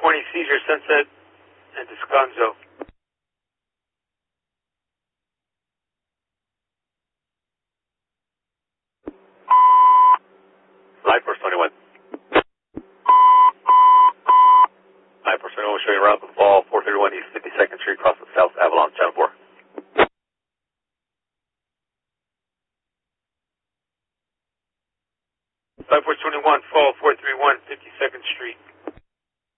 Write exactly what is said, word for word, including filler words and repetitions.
twenty, Seizure, Sunset, and Descanso. Light Force twenty-one. Light Force twenty-one, showing around the fall, four thirty-one East fifty-second Street, across the South Avalon, Channel four. Light Force twenty-one, fall, four thirty-one fifty-second Street.